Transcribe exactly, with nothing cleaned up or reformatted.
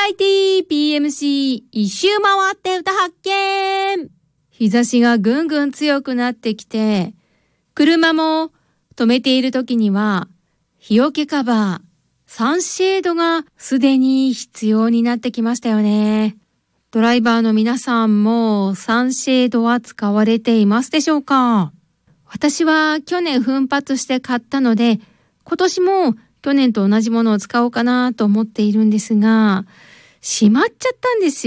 ライティー ピーエムシー 一周回って歌発見。日差しがぐんぐん強くなってきて、車も止めている時には日よけカバー、サンシェードがすでに必要になってきましたよね。ドライバーの皆さんもサンシェードは使われていますでしょうか？私は去年奮発して買ったので、今年も去年と同じものを使おうかなと思っているんですが、しまっちゃったんです